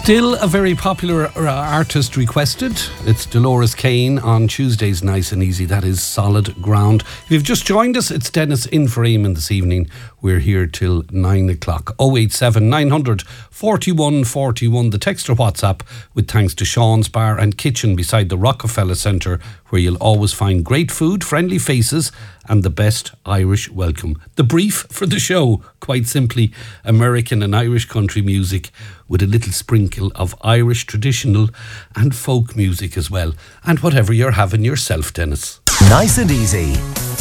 Still a very popular artist requested. It's Dolores Kane on Tuesdays Nice and Easy. That is solid ground. If you've just joined us, it's Dennis in for Eamon this evening. We're here till 9 o'clock. 087 900 41 41. The text or WhatsApp with thanks to Sean's Bar and Kitchen beside the Rockefeller Centre, where you'll always find great food, friendly faces and the best Irish welcome. The brief for the show, quite simply, American and Irish country music with a little sprinkle of Irish traditional and folk music as well. And whatever you're having yourself, Dennis. Nice and Easy.